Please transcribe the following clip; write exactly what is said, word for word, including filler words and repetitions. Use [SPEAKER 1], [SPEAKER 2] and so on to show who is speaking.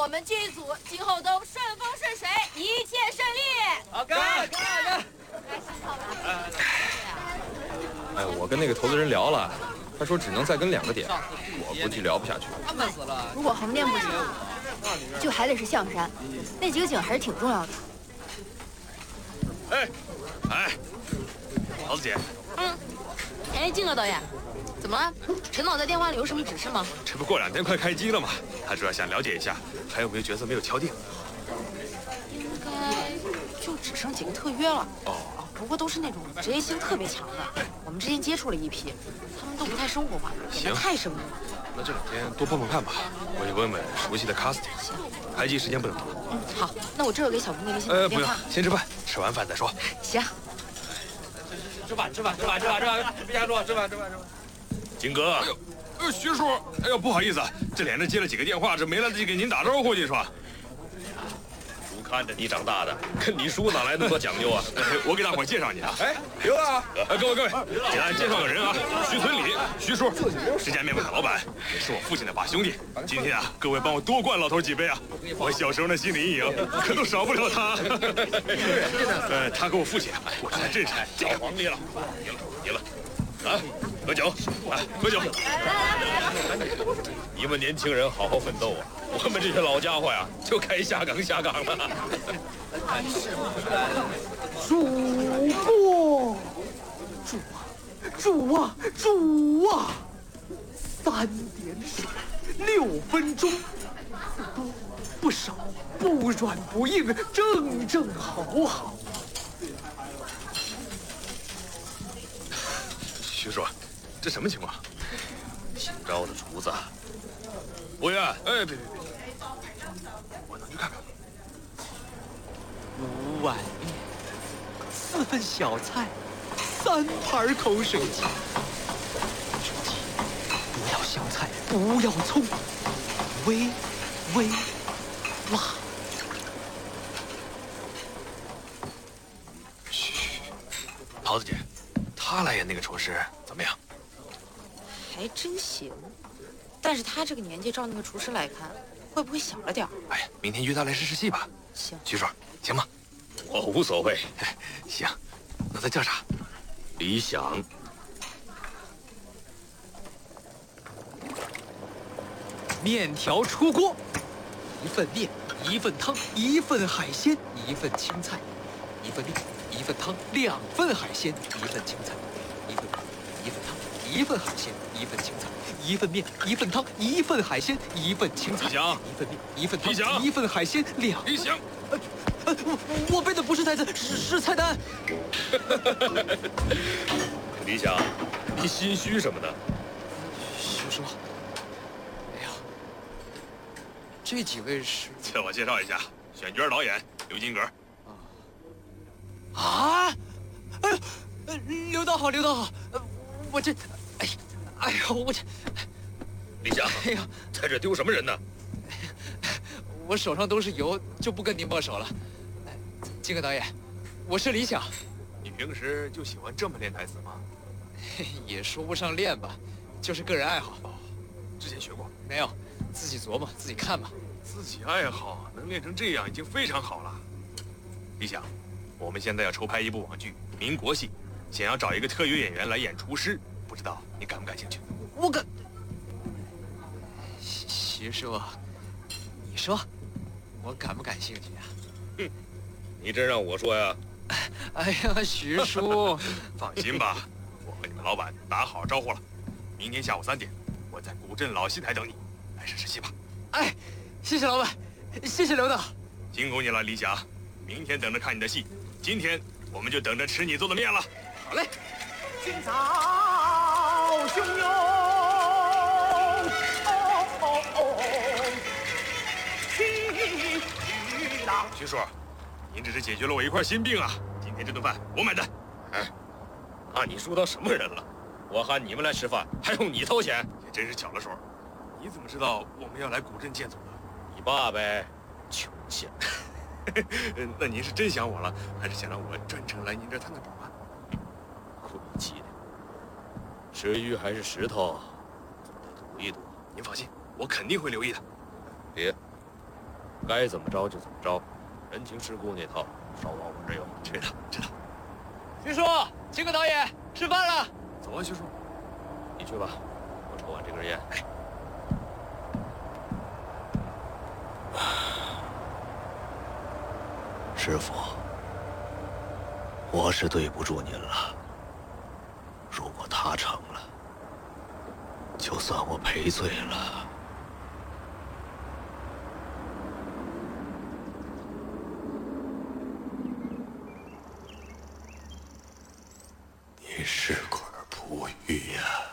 [SPEAKER 1] 们剧组今后都顺风顺水，一切顺利。
[SPEAKER 2] 好，干干干！
[SPEAKER 3] 哎，我跟那个投资人聊了，他说只能再跟两个点，我估计聊不下去。
[SPEAKER 2] 闷死了！
[SPEAKER 4] 如果横店不行，就还得是象山，那几个景还是挺重要的。
[SPEAKER 5] 哎，哎，桃子姐。
[SPEAKER 1] 嗯。哎，金河导演，怎么了？陈导在电话里有什么指示吗？
[SPEAKER 5] 这不过两天快开机了吗？他主要想了解一下还有没有角色没有敲定。
[SPEAKER 1] 应该就只剩几个特约了。
[SPEAKER 5] 哦。
[SPEAKER 1] 不过都是那种职业性特别强的，我们之前接触了一批，他们都不太生活化，演得太生硬了。
[SPEAKER 5] 那这两天多碰碰看吧，我也问问熟悉的 casting。
[SPEAKER 1] 行，
[SPEAKER 5] 开机时间不能多。
[SPEAKER 1] 嗯，好，那我这会给小姑那微信打
[SPEAKER 5] 呃，
[SPEAKER 1] 电话。
[SPEAKER 5] 不用，先吃饭，吃完饭再说。
[SPEAKER 1] 行。
[SPEAKER 2] 吃饭，吃饭，吃饭，吃饭，吃饭，别瞎说，吃饭，吃饭，吃饭。
[SPEAKER 5] 金哥，哎呦，呃，徐叔，哎呦，不好意思，这连着接了几个电话，这没来得及给您打招呼，你说。看着你长大的，跟你叔哪来那么多讲究啊？我给大伙介绍你啊。
[SPEAKER 3] 哎，刘啊！
[SPEAKER 5] 哎，各位各位，简单介绍个人啊，徐存礼，徐叔，这家面馆的老板，也是我父亲的把兄弟。今天啊，各位帮我多灌老头几杯啊！我小时候那心理阴影可都少不了他。呃，他跟我父亲啊，我在镇上叫皇帝了，赢了赢了。啊，喝酒，来喝酒！你们年轻人好好奋斗啊！我们这些老家伙呀，就该下岗下岗了。
[SPEAKER 6] 主播，主啊，主啊，主啊！三点水，六分钟，不多不少，不软不硬，正正好好。
[SPEAKER 5] 徐叔，这什么情况？新招的厨子，服务员，哎，别别别，我能去看看。
[SPEAKER 6] 五碗面，四份小菜，三盘口水鸡。口水鸡，不要香菜，不要葱，微微辣。
[SPEAKER 5] 嘘，桃子姐。他来演那个厨师怎么样？
[SPEAKER 1] 还真行，但是他这个年纪照那个厨师来看，会不会小了点儿？
[SPEAKER 5] 哎呀，明天约他来试试戏吧。
[SPEAKER 1] 行，
[SPEAKER 5] 徐叔，行吗？我无所谓。行，那他叫啥？李想。
[SPEAKER 6] 面条出锅，一份面，一份汤，一份海鲜，一份青菜，一份面。一份汤，两份海鲜，一份青菜，一份一份汤，一份海鲜，一份青菜，一份面，一份汤，一份海鲜，一份青菜，
[SPEAKER 5] 李想，
[SPEAKER 6] 一份面，一份汤，
[SPEAKER 5] 李想，
[SPEAKER 6] 一份海鲜，两。
[SPEAKER 5] 李想，
[SPEAKER 6] 呃呃，我我背的不是台词，是是菜单。
[SPEAKER 5] 李想，你心虚什么呢？
[SPEAKER 6] 徐叔，哎呀，这几位是……
[SPEAKER 5] 自我介绍一下，选角导演刘金阁。
[SPEAKER 6] 啊！哎呦，呃，刘导好，刘导好，呃，我这，哎呀，哎呦，我这，
[SPEAKER 5] 李想，
[SPEAKER 6] 哎呀，
[SPEAKER 5] 在这丢什么人呢？
[SPEAKER 6] 我手上都是油，就不跟您握手了。金戈导演，我是李想。
[SPEAKER 5] 你平时就喜欢这么练台词吗？
[SPEAKER 6] 也说不上练吧，就是个人爱好。
[SPEAKER 5] 哦，之前学过
[SPEAKER 6] 没有？自己琢磨，自己看吧。
[SPEAKER 5] 自己爱好能练成这样已经非常好了。李想。我们现在要筹拍一部网剧《民国戏》，想要找一个特约演员来演厨师，不知道你感不感兴趣？
[SPEAKER 6] 我感，徐徐叔，你说，我感不感兴趣啊？
[SPEAKER 5] 哼，你真让我说呀？
[SPEAKER 6] 哎呀，徐叔，
[SPEAKER 5] 放心吧，我和你们老板打好招呼了，明天下午三点，我在古镇老戏台等你，来试试戏吧。
[SPEAKER 6] 哎，谢谢老板，谢谢刘导，
[SPEAKER 5] 辛苦你了，李想，明天等着看你的戏。今天我们就等着吃你做的面了。
[SPEAKER 6] 好嘞。
[SPEAKER 7] 今朝汹涌，哦哦起巨浪。
[SPEAKER 5] 徐叔，您这是解决了我一块心病啊！今天这顿饭我买单。哎，把你叔当什么人了？我喊你们来吃饭，还用你掏钱？也真是巧了手。你怎么知道我们要来古镇见总的？你爸呗，穷县。那您是真想我了，还是想让我专程来您这探探宝啊？晦气的，吃鱼还是石头，总得赌一赌。您放心，我肯定会留意的。别， 该怎么着就怎么着，人情世故那套，少往我这有。
[SPEAKER 6] 知道知道。
[SPEAKER 2] 徐叔，秦克导演，吃饭了。
[SPEAKER 5] 走啊，徐叔，你去吧，我抽完这根烟。哎。
[SPEAKER 8] 师傅，我是对不住您了。如果他成了，就算我赔罪了。你是块璞玉呀！